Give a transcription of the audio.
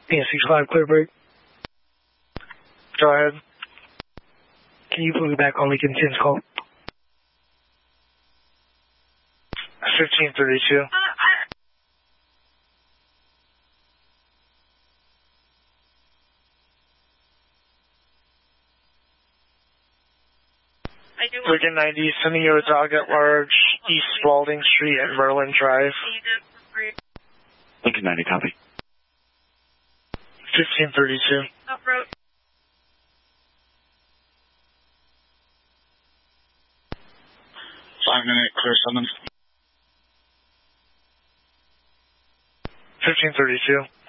N65, clear break. Go ahead. Can you put me back on Lincoln 10's call? 1532. Lincoln 90, sending you a dog at large, East Spalding Street and Merlin Drive. Lincoln 90, copy. 1532. Off-road. 5-minute clear summons. 1532.